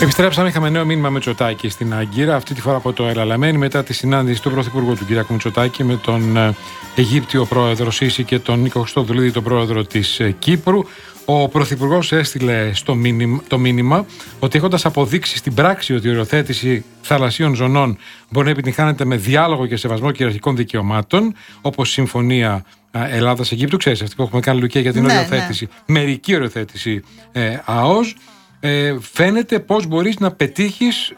Επιστρέψαμε, είχαμε νέο μήνυμα Μητσοτάκη στην Άγκυρα, αυτή τη φορά από το Ελαλαμένη, μετά τη συνάντηση του Πρωθυπουργού του κ. Μητσοτάκη με τον Αιγύπτιο πρόεδρο Σίση και τον Νίκο Χριστοδουλίδη, τον πρόεδρο της Κύπρου. Ο Πρωθυπουργός έστειλε το μήνυμα ότι, έχοντας αποδείξει στην πράξη ότι η οριοθέτηση θαλασσίων ζωνών μπορεί να επιτυγχάνεται με διάλογο και σεβασμό κυριαρχικών δικαιωμάτων, όπως η Συμφωνία Ελλάδας-Αιγύπτου, ξέρεις, αυτή που έχουμε κάνει, Λουκία, για την οριοθέτηση, μερική οριοθέτηση ΑΟΣ. Φαίνεται πως μπορείς να πετύχεις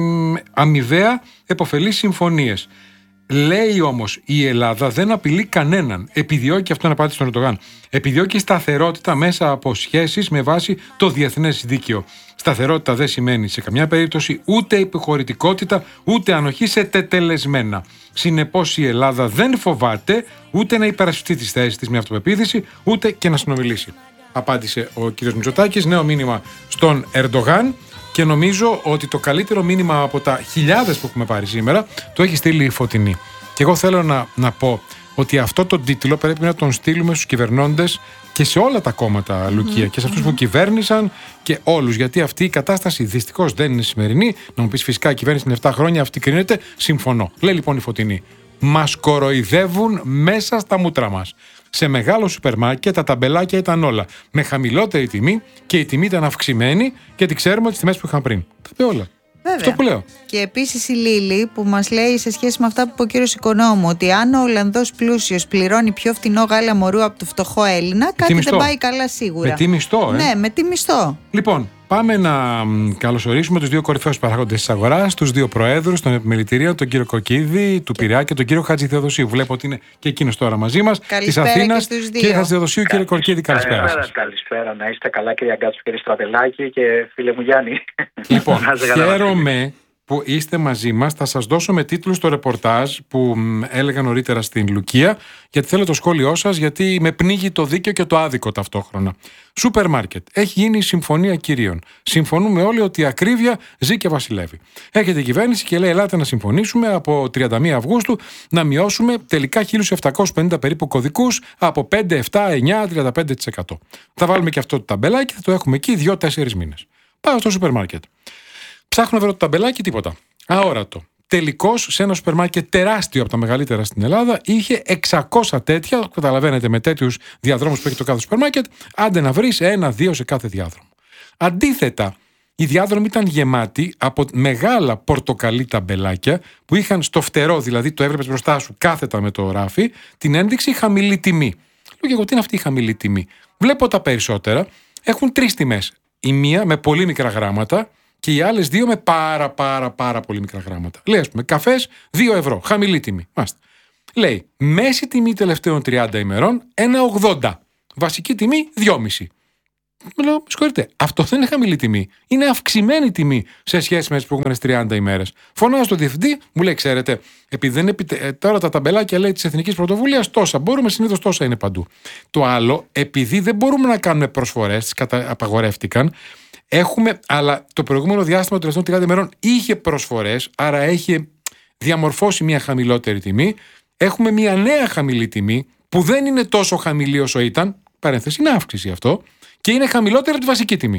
αμοιβαία επωφελείς συμφωνίες. Λέει όμως η Ελλάδα δεν απειλεί κανέναν. Επιδιώκει, αυτό είναι απάντηση στον Ερντογάν, επιδιώκει σταθερότητα μέσα από σχέσεις με βάση το διεθνές δίκαιο. Σταθερότητα δεν σημαίνει σε καμιά περίπτωση ούτε υποχωρητικότητα ούτε ανοχή σε τετελεσμένα. Συνεπώς η Ελλάδα δεν φοβάται ούτε να υπερασπιστεί τις θέσεις της με αυτοπεποίθηση ούτε και να συνομιλήσει. Απάντησε ο κ. Μητσοτάκης, νέο μήνυμα στον Ερντογάν, και νομίζω ότι το καλύτερο μήνυμα από τα χιλιάδες που έχουμε πάρει σήμερα το έχει στείλει η Φωτεινή. Και εγώ θέλω να πω ότι αυτό τον τίτλο πρέπει να τον στείλουμε στους κυβερνώντες και σε όλα τα κόμματα, Λουκία, και σε αυτούς που κυβέρνησαν και όλους. Γιατί αυτή η κατάσταση δυστυχώς δεν είναι σημερινή. Να μου πεις, φυσικά η κυβέρνηση είναι 7 χρόνια, αυτή κρίνεται. Συμφωνώ. Λέει λοιπόν η Φωτεινή, μας κοροϊδεύουν μέσα στα μούτρα μας. Σε μεγάλο σούπερ μάρκετ τα ταμπελάκια ήταν όλα με χαμηλότερη τιμή και η τιμή ήταν αυξημένη, γιατί ξέρουμε τις τιμές που είχαν πριν. Τα είπε όλα. Βέβαια. Αυτό που λέω. Και επίσης η Λίλη που μας λέει σε σχέση με αυτά που είπε ο κύριος Οικονόμου, ότι αν ο Ολλανδός πλούσιος πληρώνει πιο φτηνό γάλα μωρού από το φτωχό Έλληνα, κάτι δεν πάει καλά σίγουρα. Με τι μισθό, Ναι, με τι μισθό. Λοιπόν, πάμε να καλωσορίσουμε τους δύο κορυφαίους παράγοντες της αγοράς, τους δύο προέδρους των επιμελητηρίων, τον κύριο Κοκκίδη του Πειραιά και τον κύριο Χατζηθεοδοσίου. Βλέπω ότι είναι και εκείνος τώρα μαζί μας, της Αθήνας. Κύριε Χατζηθεοδοσίου, κύριε Κοκκίδη, καλησπέρα σας. Καλησπέρα, να είστε καλά, κύριε Αγκάτσου, κύριε Στραβελάκη και φίλε μου Γιάννη. Λοιπόν, χαίρομαι που είστε μαζί μας. Θα σας δώσω με τίτλους το ρεπορτάζ που έλεγα νωρίτερα στην Λουκία, γιατί θέλω το σχόλιο σας, γιατί με πνίγει το δίκαιο και το άδικο ταυτόχρονα. Σούπερ μάρκετ. Έχει γίνει η συμφωνία κυρίων. Συμφωνούμε όλοι ότι η ακρίβεια ζει και βασιλεύει. Έρχεται η κυβέρνηση και λέει: ελάτε να συμφωνήσουμε από 31 Αυγούστου να μειώσουμε τελικά 1.750 περίπου κωδικούς από 5, 7, 9, 35%. Θα βάλουμε και αυτό το ταμπελάκι, θα το έχουμε εκεί 2-4 μήνες. Πάω στο σούπερ μάρκετ. Ψάχνω να βρω το ταμπελάκι, τίποτα. Αόρατο. Τελικώς, σε ένα σούπερ μάρκετ τεράστιο από τα μεγαλύτερα στην Ελλάδα, είχε 600 τέτοια. Καταλαβαίνετε, με τέτοιους διαδρόμους που έχει το κάθε σούπερ μάρκετ, άντε να βρεις 1-2 σε κάθε διάδρομο. Αντίθετα, οι διάδρομοι ήταν γεμάτοι από μεγάλα πορτοκαλί ταμπελάκια που είχαν στο φτερό, δηλαδή το έβλεπες μπροστά σου κάθετα με το ράφι, την ένδειξη χαμηλή τιμή. Λέω και εγώ, τι είναι αυτή η χαμηλή τιμή? Βλέπω τα περισσότερα έχουν 3 τιμές. Η μία με πολύ μικρά γράμματα και οι άλλες 2 με πάρα πολύ μικρά γράμματα. Λέει, ας πούμε, καφές 2 ευρώ, χαμηλή τιμή. Μάστε. Λέει, μέση τιμή τελευταίων 30 ημερών 1,80. Βασική τιμή 2,5. Μου λέω, συγχωρείτε, αυτό δεν είναι χαμηλή τιμή. Είναι αυξημένη τιμή σε σχέση με τις προηγούμενες 30 ημέρες. Φωνάζω στον διευθυντή, μου λέει, ξέρετε, επειδή δεν τώρα τα ταμπελάκια λέει της Εθνικής Πρωτοβουλίας τόσα. Μπορούμε, συνήθως τόσα είναι παντού. Το άλλο, επειδή δεν μπορούμε να κάνουμε προσφορές, απαγορεύτηκαν. Έχουμε, αλλά το προηγούμενο διάστημα των τελευταίων 30 ημερών είχε προσφορές, άρα έχει διαμορφώσει μια χαμηλότερη τιμή. Έχουμε μια νέα χαμηλή τιμή που δεν είναι τόσο χαμηλή όσο ήταν. Παρένθεση, είναι αύξηση αυτό. Και είναι χαμηλότερη από τη βασική τιμή.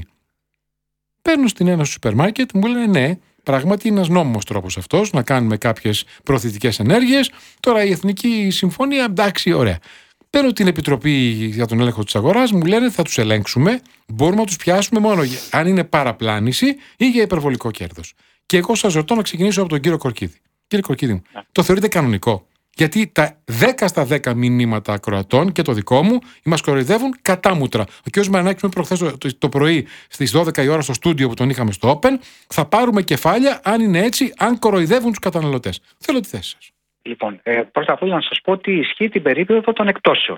Παίρνω στην ένα σούπερ μάρκετ, μου λένε ναι, πράγματι είναι ένας νόμιμος τρόπος αυτός να κάνουμε κάποιες προωθητικές ενέργειες. Τώρα η Εθνική Συμφωνία, εντάξει, ωραία. Παίρνω την Επιτροπή για τον Έλεγχο της Αγοράς, μου λένε θα τους ελέγξουμε, μπορούμε να τους πιάσουμε μόνο αν είναι παραπλάνηση ή για υπερβολικό κέρδος. Και εγώ σας ρωτώ να ξεκινήσω από τον κύριο Κορκίδη. Κύριε Κορκίδη μου, το θεωρείτε κανονικό? Γιατί τα 10 στα 10 μηνύματα ακροατών και το δικό μου μας κοροϊδεύουν κατάμουτρα. Ο κ. Μαρινάκης μου είπε προχθές το πρωί στις 12 η ώρα στο στούντιο που τον είχαμε στο Open, θα πάρουμε κεφάλια αν είναι έτσι, αν κοροϊδεύουν τους καταναλωτές. Θέλω τη θέση σας. Λοιπόν, πρώτα απ' όλα να σας πω ότι ισχύει την περίοδο των εκτόσεων.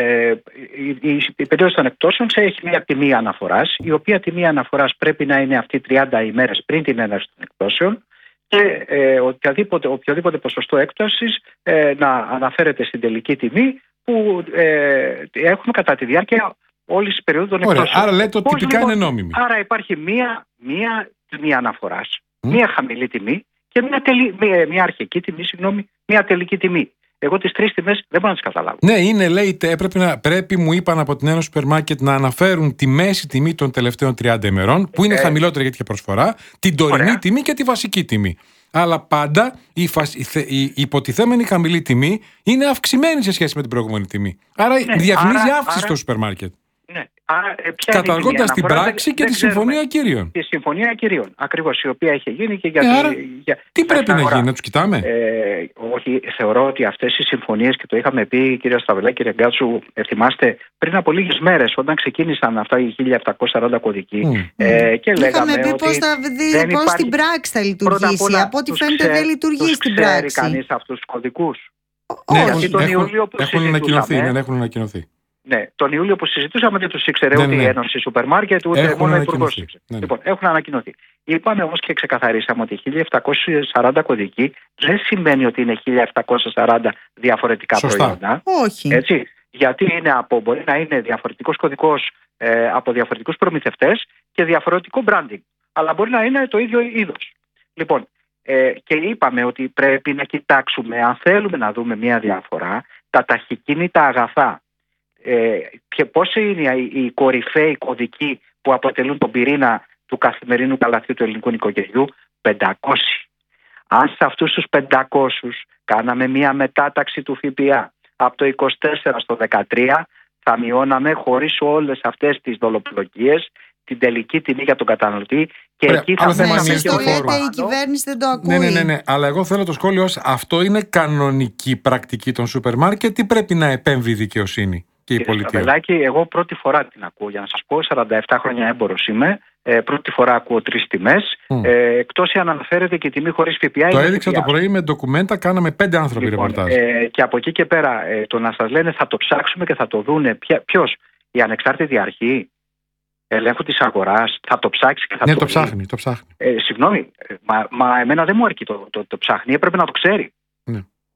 Η περίοδος των εκτόσεων έχει μια τιμή αναφοράς, η οποία τιμή αναφοράς πρέπει να είναι αυτή 30 ημέρες πριν την έναρξη των εκτόσεων και οποιοδήποτε ποσοστό έκτασης να αναφέρεται στην τελική τιμή που έχουμε κατά τη διάρκεια όλης της περίοδου των εκτόσεων. Άρα λέτε ότι τυπικά είναι νόμιμη. Άρα υπάρχει μια τιμή αναφοράς, μια χαμηλή τιμή και μια αρχική τιμή, μια τελική τιμή. Εγώ τις τρεις τιμές δεν μπορώ να τις καταλάβω. Ναι, είναι, λέει, πρέπει, μου είπαν από την Ένωση Σούπερ Μάρκετ να αναφέρουν τη μέση τιμή των τελευταίων 30 ημερών, που είναι χαμηλότερη γιατί είχε προσφορά, την τωρινή τιμή και τη βασική τιμή. Αλλά πάντα η υποτιθέμενη χαμηλή τιμή είναι αυξημένη σε σχέση με την προηγούμενη τιμή. Άρα διαφημίζει αύξηση στο σούπερ μάρκετ. Ναι. Καταργώντας την πράξη και τη συμφωνία κυρίων. Τη συμφωνία κυρίων, ακριβώς, η οποία είχε γίνει και τι πρέπει να γίνει, να τους κοιτάμε? Όχι, θεωρώ ότι αυτές οι συμφωνίες, και το είχαμε πει, κύριε Σταυρλάκη, κύριε Γκάτσου, θυμάστε, πριν από λίγες μέρες, όταν ξεκίνησαν αυτά οι 1740 κωδικοί, και λέγαμε πει ότι πώς στην πράξη θα λειτουργήσει. Από ό,τι φαίνεται δεν λειτουργεί στην πράξη. Ξέρει κανείς αυτούς τους κωδικούς? Έχουν ανακοινωθεί. Ναι, τον Ιούλιο που συζητούσαμε δεν τους ήξερε ούτε η Ένωση Σούπερ Μάρκετ, ούτε μόνο ο Υπουργός. Λοιπόν, έχουν ανακοινωθεί. Είπαμε όμως και ξεκαθαρίσαμε ότι 1740 κωδικοί δεν σημαίνει ότι είναι 1740 διαφορετικά προϊόντα. Όχι. Έτσι, γιατί μπορεί να είναι διαφορετικός κωδικός από διαφορετικούς προμηθευτές και διαφορετικό branding. Αλλά μπορεί να είναι το ίδιο είδος. Λοιπόν, και είπαμε ότι πρέπει να κοιτάξουμε, αν θέλουμε να δούμε μια διαφορά, τα ταχυκίνητα αγαθά. Και πώς είναι οι κορυφαίοι κωδικοί που αποτελούν τον πυρήνα του καθημερινού καλαθιού του ελληνικού νοικοκυριού? 500. Αν σε αυτούς τους 500 κάναμε μια μετάταξη του ΦΠΑ από το 24 στο 13, θα μειώναμε χωρίς όλες αυτές τις δολοπλοκίες την τελική τιμή για τον καταναλωτή. Και εκεί θα το λέτε, η κυβέρνηση δεν το ακούει. Ναι. Αλλά εγώ θέλω το σχόλιο ως αυτό είναι κανονική πρακτική των σούπερ μάρκετ ή πρέπει να επέμβει η δικαιοσύνη και η πολιτεία? Σταυρλάκη, εγώ πρώτη φορά την ακούω, για να σας πω. 47 χρόνια έμπορος είμαι. Πρώτη φορά ακούω τρεις τιμές. Εκτός αν αναφέρεται και η τιμή χωρίς ΦΠΑ. Το έδειξα το πρωί με ντοκουμέντα, κάναμε 5 άνθρωποι ρεπορτάζ. Και από εκεί και πέρα, το να σας λένε θα το ψάξουμε και θα το δούνε. Ποιος? Η ανεξάρτητη αρχή ελέγχου της αγοράς θα το ψάξει και θα το ψάχνει. Το ψάχνει. Συγγνώμη, μα εμένα δεν μου αρκεί το ψάχνει. Έπρεπε να το ξέρει. Ναι.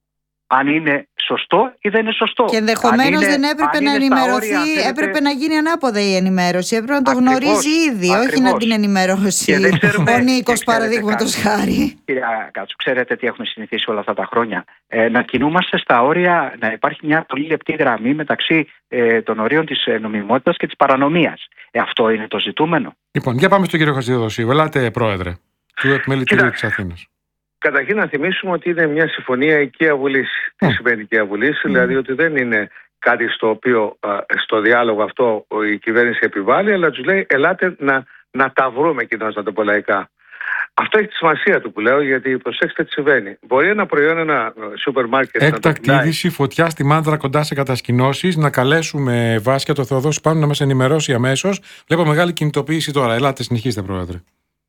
Αν είναι σωστό ή δεν είναι σωστό. Και ενδεχομένως δεν έπρεπε να ενημερωθεί, έπρεπε να γίνει ανάποδα η ενημέρωση. Έπρεπε να το γνωρίζει ήδη, όχι να την ενημερώσει ο Νίκος, παραδείγματος χάρη. Κυρία Κάτσου, ξέρετε τι έχουμε συνηθίσει όλα αυτά τα χρόνια? Να κινούμαστε στα όρια, να υπάρχει μια πολύ λεπτή γραμμή μεταξύ των ορίων της νομιμότητας και της παρανομίας. Αυτό είναι το ζητούμενο. Λοιπόν, για πάμε στον κύριο Χατζηδοσίου. Ελάτε, πρόεδρε του Επιμελητηρίου της Αθήνας. Καταρχήν να θυμίσουμε ότι είναι μια συμφωνία οικία βουλής. Τι σημαίνει οικία βουλής? Δηλαδή ότι δεν είναι κάτι στο οποίο στο διάλογο αυτό η κυβέρνηση επιβάλλει, αλλά τους λέει ελάτε να τα βρούμε, κοινώς, να το πω λαϊκά. Αυτό έχει τη σημασία του που λέω, γιατί προσέξτε τι συμβαίνει. Μπορεί ένα προϊόν, ένα σούπερ μάρκετ. Έκτακτη είδηση, φωτιά στη Μάντρα κοντά σε κατασκηνώσεις. Να καλέσουμε Βάσια το Θεοδόση πάνω να μας ενημερώσει αμέσως. Βλέπω μεγάλη κινητοποίηση τώρα. Ελάτε, συνεχίστε, πρόεδρε.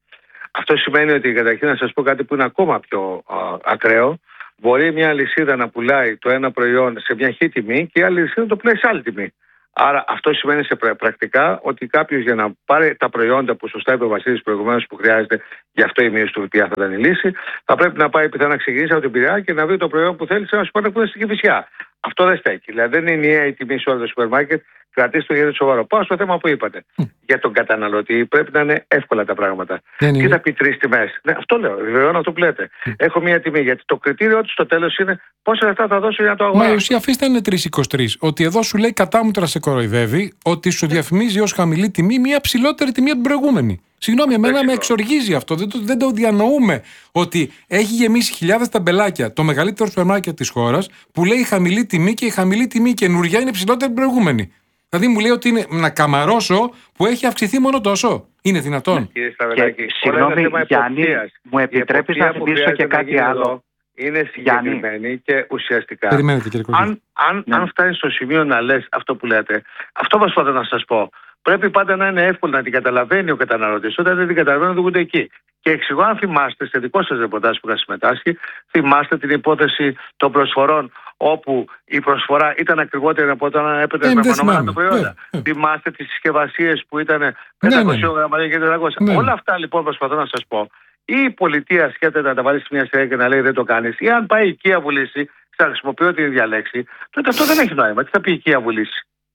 Αυτό σημαίνει ότι, καταρχήν, να σας πω κάτι που είναι ακόμα πιο ακραίο. Μπορεί μια αλυσίδα να πουλάει το ένα προϊόν σε μια χή τιμή και η άλλη αλυσίδα να το πουλάει σε άλλη τιμή. Άρα αυτό σημαίνει πρακτικά ότι κάποιος για να πάρει τα προϊόντα που σωστά είπε ο Βασίλης προηγουμένως που χρειάζεται, γι' αυτό η μείωση του ΦΠΑ θα ήταν η λύση, θα πρέπει να πάει πιθανά να ξεκινήσει από την Πειραιά και να βρει το προϊόν που θέλει σε ένα σούπερ μάρκετ στην Κηφισιά. Αυτό δεν στέκει. Δηλαδή δεν είναι ενιαία η τιμή σε όλα τα σούπερ μάρκετ. Κρατήστε το, γιατί σοβαρό. Πάω στο θέμα που είπατε. Για τον καταναλωτή πρέπει να είναι εύκολα τα πράγματα. Τι θα πει τρεις τιμές? Ναι, αυτό λέω. Βεβαιώνω αυτό που λέτε. Έχω μία τιμή. Γιατί το κριτήριό του στο τέλος είναι πόσα λεφτά θα δώσω για να το αγοράσω. Μα η ουσία αυτή είναι 3,23. Ότι εδώ σου λέει κατάμουτρα σε κοροϊδεύει, ότι σου διαφημίζει ως χαμηλή τιμή μία ψηλότερη τιμή από την προηγούμενη. Συγγνώμη, εμένα με εξοργίζει αυτό. Δεν το διανοούμε ότι έχει γεμίσει χιλιάδες ταμπελάκια το μεγαλύτερο σούπερ μάρκετ της χώρας που λέει χαμηλή τιμή και η χαμηλή τιμή καινούργια είναι ψηλότερη από την προηγούμενη. Δηλαδή μου λέει ότι είναι να καμαρώσω που έχει αυξηθεί μόνο τόσο. Είναι δυνατόν? Συγγνώμη, Γιάννη, μου επιτρέπεις να θυμίσω και κάτι άλλο? Είναι συγκεκριμένη και ουσιαστικά. Περιμένετε, κύριε Κοζή. Αν φτάνει στο σημείο να λες αυτό που λέτε, αυτό προσπαθώ να σας πω. Πρέπει πάντα να είναι εύκολο να την καταλαβαίνει ο καταναλωτής. Όταν δεν την καταλαβαίνει, δεν ούτε εκεί. Και εξηγώ, αν θυμάστε, σε δικό σας ρεπορτάζ που είχα συμμετάσχει, θυμάστε την υπόθεση των προσφορών, όπου η προσφορά ήταν ακριβότερη από όταν έπαιρνε μεμονωμένα τα προϊόντα. Θυμάστε τις συσκευασίες που ήταν 500 γραμμάρια και 400. Όλα αυτά λοιπόν προσπαθώ να σας πω. Ή η πολιτεία σκέφτεται να τα βάλει σε μια σειρά και να λέει δεν το κάνεις, ή αν πάει η οικία βουλήσει, θα χρησιμοποιώ την ίδια λέξη, τότε αυτό δεν έχει νόημα. Τι θα πει η οικία βουλήσει?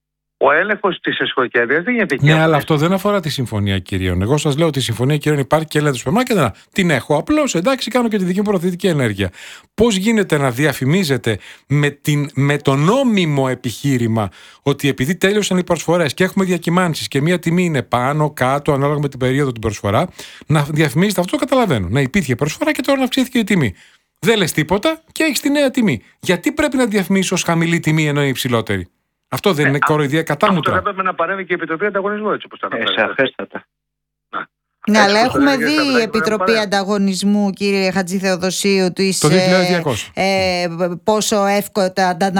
Ο έλεγχος της εσχοκέρδειας δεν γίνεται εκεί. Ναι, αλλά αυτό δεν αφορά τη συμφωνία κυρίων. Εγώ σας λέω ότι η συμφωνία κυρίων υπάρχει και λέτε στο σούπερ μάρκετ, την έχω. Απλώς εντάξει, κάνω και τη δική μου προωθητική ενέργεια. Πώς γίνεται να διαφημίζετε με το νόμιμο επιχείρημα ότι επειδή τέλειωσαν οι προσφορές και έχουμε διακυμάνσεις και μία τιμή είναι πάνω, κάτω, ανάλογα με την περίοδο την προσφορά, να διαφημίζετε αυτό, καταλαβαίνω. Να υπήρχε προσφορά και τώρα να αυξήθηκε η τιμή. Δεν λες τίποτα και έχεις τη νέα τιμή. Γιατί πρέπει να διαφημίσεις ως χαμηλή τιμή ενώ είναι υψηλότερη? Αυτό δεν είναι κοροϊδία κατάμουτρα? Αυτό έπρεπε να παρέμβει και η Επιτροπή Ανταγωνισμού, έτσι όπως τα αναφέρατε. Σαφέστατα. Ναι, αλλά έχουμε δει η Επιτροπή Ανταγωνισμού, κύριε Χατζηθεοδοσίου, το 2200. πόσο εύκολα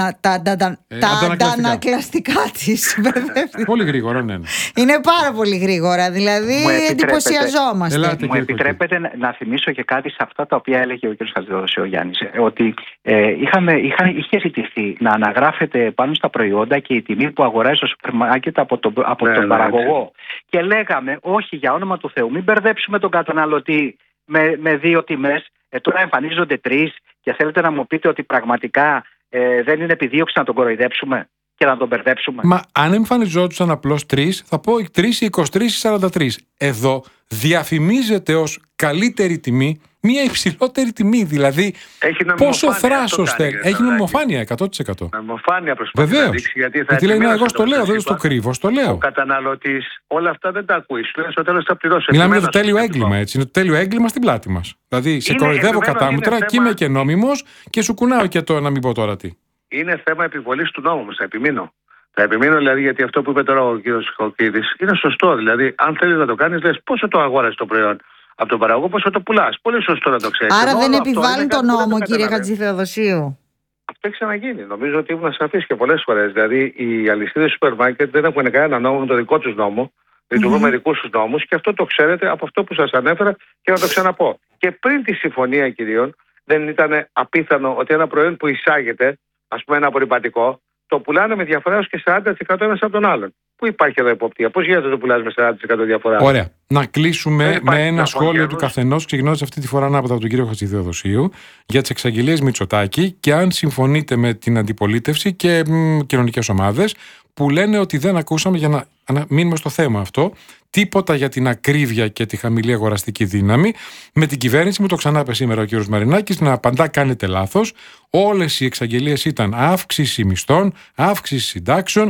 τα αντανακλαστικά της. Πολύ γρήγορα, ναι. Είναι πάρα πολύ γρήγορα, δηλαδή εντυπωσιαζόμαστε. Μου επιτρέπετε να θυμίσω και κάτι σε αυτά τα οποία έλεγε ο κ. Χατζηθεοδοσίου Γιάννης, ότι είχε ζητηθεί να αναγράφεται πάνω στα προϊόντα και η τιμή που αγοράζει στο σούπερ μάρκετ από τον παραγωγό. Και λέγαμε, όχι, για όνομα του Θεού, μην μπερδέψουμε τον καταναλωτή με δύο τιμές. Τώρα εμφανίζονται τρεις και θέλετε να μου πείτε ότι πραγματικά δεν είναι επιδίωξη να τον κοροϊδέψουμε και να τον μπερδέψουμε? Μα αν εμφανιζόντουσαν απλώς τρεις, θα πω 3, 23 ή 43. Εδώ διαφημίζεται ως καλύτερη τιμή μία υψηλότερη τιμή. Δηλαδή, πόσο θράσος θέλει. Έχει νομιμοφάνεια 100%. Νομιμοφάνεια προσπαθεί να δείξει. Γιατί λέει, εγώ στο λέω, δεν στο κρύβω, στο λέω. Ο καταναλωτής όλα αυτά δεν τα ακούει. Σου λέει στο τέλος θα πληρώσει. Μιλάμε για το τέλειο έγκλημα, έτσι. Είναι το τέλειο έγκλημα στην πλάτη μας. Δηλαδή, σε κοροϊδεύω κατάμουτρα και είμαι και νόμιμος και σου κουνάω και το να μην πω τώρα τι. Είναι θέμα επιβολής του νόμου, θα επιμείνω. Θα επιμείνω δηλαδή, γιατί αυτό που είπε τώρα ο κ. Χοκίδης είναι σωστό. Δηλαδή, αν θέλεις να το κάνεις, λες πόσο το αγόρασες το προϊόν από τον παραγωγό, πόσο το πουλάς. Πολύ σωστό να το ξέρεις. Άρα δεν επιβάλλουν τον νόμο, κύριε Χατζηθεοδοσίου? Αυτό έχει ξαναγίνει. Νομίζω ότι ήμουν σαφής και πολλές φορές. Δηλαδή, οι αλυσίδες σούπερ μάρκετ δεν έχουν κανένα νόμο με το δικό τους νόμο. Λειτουργούν με δικούς τους νόμους και αυτό το ξέρετε από αυτό που σας ανέφερα και να το ξαναπώ. Και πριν τη συμφωνία κυρίων, δεν ήταν απίθανο ότι ένα προϊόν που εισάγεται, ας πούμε ένα απορρυπαντικό, το πουλάνε με διαφορά έως και 40% ένας από τον άλλον. Πού υπάρχει εδώ υποπτία? Πώς γίνεται να το πουλάς με 40% διαφορά? Ωραία. Να κλείσουμε με ένα σχόλιο του καθενός, ξεκινώντας αυτή τη φορά ανάποδα από τον κύριο Χατζηθεοδοσίου, για τις εξαγγελίες Μητσοτάκη και αν συμφωνείτε με την αντιπολίτευση και κοινωνικές ομάδες που λένε ότι δεν ακούσαμε, για να μείνουμε στο θέμα αυτό, τίποτα για την ακρίβεια και τη χαμηλή αγοραστική δύναμη. Με την κυβέρνηση, μου το ξανά είπε σήμερα ο κύριος Μαρινάκης, να απαντά κάνετε λάθος. Όλες οι εξαγγελίες ήταν αύξηση μισθών, αύξηση συντάξεων,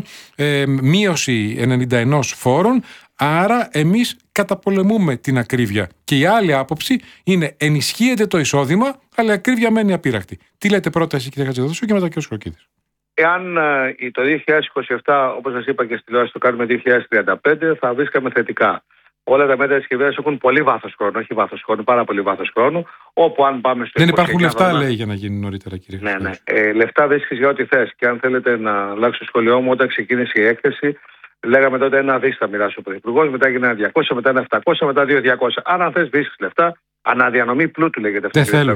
μείωση 91 φόρων. Άρα εμείς καταπολεμούμε την ακρίβεια. Και η άλλη άποψη είναι ενισχύεται το εισόδημα, αλλά η ακρίβεια μένει απείρακτη. Τι λέτε πρώτα εσύ, κύριε Χατζηθεοδοσίου, και μετά ο κύριος Κροκίδης? Εάν το 2027, όπως σας είπα και στη τηλεόραση, το κάνουμε 2035, θα βρίσκαμε θετικά. Όλα τα μέτρα της κυβέρνησης έχουν πολύ βάθος χρόνου, όχι βάθος χρόνου, πάρα πολύ βάθος χρόνου. Όπου αν πάμε στο δεν υπάρχουν λεφτά, λέει, για να γίνει νωρίτερα, κύριε. Ναι. Λεφτά βρίσκεις για ό,τι θες. Και αν θέλετε να αλλάξω το σχολείο μου, όταν ξεκίνησε η έκθεση, λέγαμε τότε 1 δις θα μοιράσει ο Πρωθυπουργός, μετά έγινε 1.200, μετά 1.700, μετά 2.200. Άρα, αν θες βρίσκεις λεφτά, αναδιανομή πλούτου λέγεται αυτό. Δεν θέλω.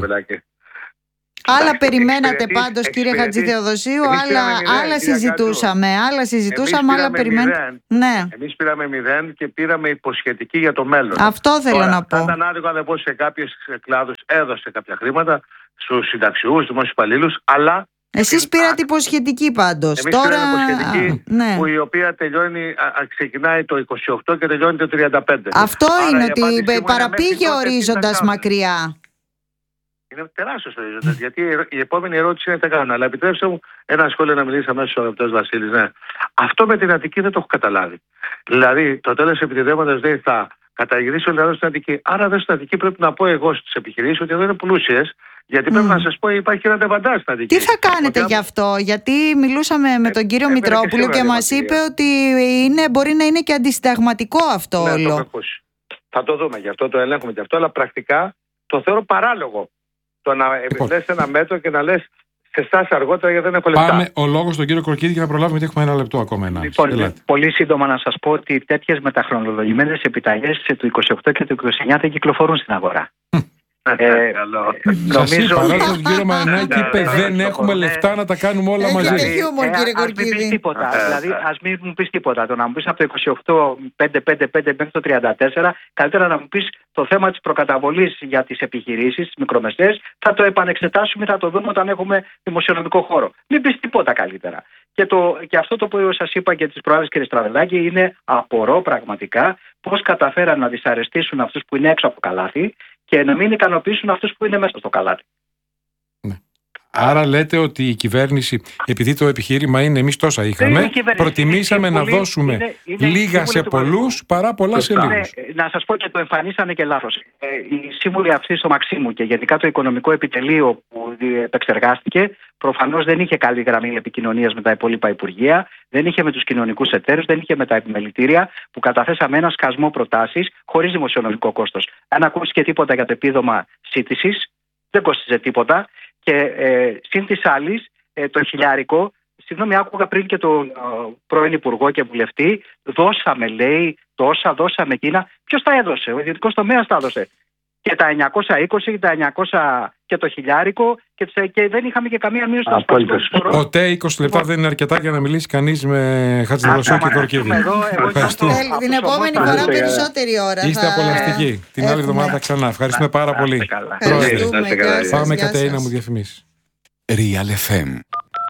Άλλα περιμένατε πάντως, κύριε Χατζηθεοδοσίου, άλλα συζητούσαμε, άλλα περιμένατε. Ναι. Εμείς πήραμε 0 και πήραμε υποσχετική για το μέλλον. Αυτό θέλω να πω. Θα ήταν άδικο να πω σε κάποιους κλάδους, έδωσε κάποια χρήματα στους συνταξιούχους, δημόσιους υπαλλήλους, αλλά. Εσείς πήρατε υποσχετική πάντως. Εμείς πήραμε υποσχετική, που η οποία ξεκινάει το 28 και τελειώνει το 35. Αυτό είναι ότι παραπήγε ορίζοντας μακριά. Είναι τεράστιος ορίζοντας, γιατί η επόμενη ερώτηση είναι τι κάνουν. Αλλά επιτρέψτε μου ένα σχόλιο να μιλήσει αμέσως ο αγαπητός Βασίλης. Ναι. Αυτό με την Αττική δεν το έχω καταλάβει. Δηλαδή, το τέλος επιτεδέματος δεν θα καταγυρίσει ο λαός στην Αττική. Άρα, δεν στην Αττική πρέπει να πω εγώ στις επιχειρήσεις ότι εδώ είναι πλούσιες. Γιατί πρέπει να σας πω, υπάρχει και ένα ντεβαντάζ στην Αττική. Τι θα κάνετε γι' αυτό? Γιατί μιλούσαμε με τον κύριο Μητρόπουλο και μας είπε ότι μπορεί να είναι και αντισυνταγματικό αυτό όλο. Θα το δούμε, γι' αυτό το ελέγχουμε και αυτό, αλλά πρακτικά το θεωρώ παράλογο. Το να λες ένα μέτρο και να λες σε εσάς αργότερα γιατί δεν έχω λεπτά. Πάμε ο λόγος στον κύριο Κροκίδη για να προλάβουμε, γιατί έχουμε 1 λεπτό ακόμα. Λοιπόν, πολύ σύντομα να σας πω ότι τέτοιες μεταχρονολογημένες επιταγές του 28 και του 29 δεν κυκλοφορούν στην αγορά. Νομίζω ότι ο κύριο Μαρινάκη είπε δεν έχουμε λεφτά να τα κάνουμε όλα μαζί. Έχετε χιούμορ, κύριε Κορκίδη. Δηλαδή, ας μην μου πεις τίποτα. Το να μου πεις από το 28,555 μέχρι το 34, καλύτερα να μου πεις το θέμα της προκαταβολής για τις επιχειρήσεις, τις μικρομεσαίες, θα το επανεξετάσουμε, θα το δούμε όταν έχουμε δημοσιονομικό χώρο. Μην πεις τίποτα καλύτερα. Και αυτό το που σας είπα και τις προάλλες, κύριε Στραβελάκη, είναι απορώ πραγματικά πώς καταφέραν να δυσαρεστήσουν αυτούς που είναι έξω από το καλάθι και να μην ικανοποιήσουν αυτούς που είναι μέσα στο καλάθι. Ναι. Άρα λέτε ότι η κυβέρνηση, επειδή το επιχείρημα είναι εμείς τόσα είχαμε, προτιμήσαμε να δώσουμε λίγα σε πολλούς παρά πολλά σε λίγους. Να σας πω και το εμφανίσανε και λάθος. Οι σύμβουλοι αυτοί στο Μαξίμου και γενικά το οικονομικό επιτελείο που επεξεργάστηκε, προφανώς δεν είχε καλή γραμμή επικοινωνίας με τα υπόλοιπα υπουργεία, δεν είχε με τους κοινωνικούς εταίρους, δεν είχε με τα επιμελητήρια, που καταθέσαμε ένα σκασμό προτάσεις χωρίς δημοσιονομικό κόστος. Αν ακούστηκε τίποτα για το επίδομα σύντησης, δεν κόστιζε τίποτα. Και συν της άλλης, το χιλιάρικο, συγγνώμη, άκουγα πριν και τον πρώην Υπουργό και Βουλευτή, δώσαμε, λέει, τόσα, δώσαμε εκείνα. Ποιος τα έδωσε? Ο ιδιωτικός τομέας τα έδωσε. Και τα 920 και τα 900 και το χιλιάρικο και δεν είχαμε και καμία μείωση στα σπίτια. Ποτέ 20 λεπτά δεν είναι αρκετά για να μιλήσει κανείς με Χατζηδροσό και Κορκίδη. Την επόμενη φορά περισσότερη ώρα. Είστε απολαυστικοί. Την άλλη εβδομάδα ξανά. Ευχαριστούμε πάρα πολύ. Πάμε Κατερίνα μου διαφημίσεις. Real FM.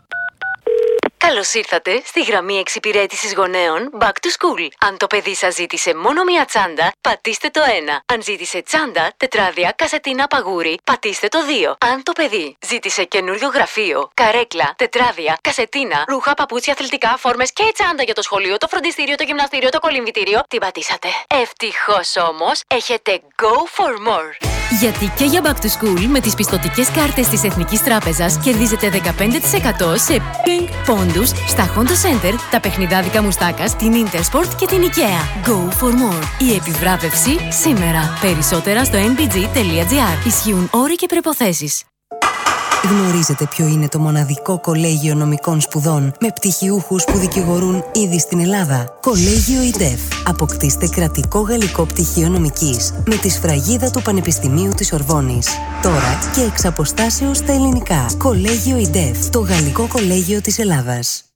Καλώς ήρθατε στη γραμμή εξυπηρέτησης γονέων Back to School. Αν το παιδί σας ζήτησε μόνο μία τσάντα, πατήστε το 1. Αν ζήτησε τσάντα, τετράδια, κασετίνα, παγούρι, πατήστε το 2. Αν το παιδί ζήτησε καινούριο γραφείο, καρέκλα, τετράδια, κασετίνα, ρούχα, παπούτσια, αθλητικά, φόρμες και τσάντα για το σχολείο, το φροντιστήριο, το γυμναστήριο, το κολυμβητήριο, την πατήσατε. Ευτυχώς όμως, έχετε Go for More. Γιατί και για Back to School με τις πιστωτικές κάρτες της Εθνικής Τράπεζας κερδίζετε 15% σε Pink Pondus στα Honda Center, τα παιχνιδάδικα μουστάκα στην Intersport και την IKEA. Go for more. Η επιβράβευση σήμερα. Περισσότερα στο nbg.gr. Ισχύουν όροι και προϋποθέσεις. Γνωρίζετε ποιο είναι το μοναδικό κολέγιο νομικών σπουδών με πτυχιούχους που δικηγορούν ήδη στην Ελλάδα? Κολέγιο ΙΝΤΕΦ. Αποκτήστε κρατικό γαλλικό πτυχίο νομικής με τη σφραγίδα του Πανεπιστημίου της Ορβόνης. Τώρα και εξ αποστάσεως στα ελληνικά. Κολέγιο ΙΝΤΕΦ. Το γαλλικό κολέγιο της Ελλάδας.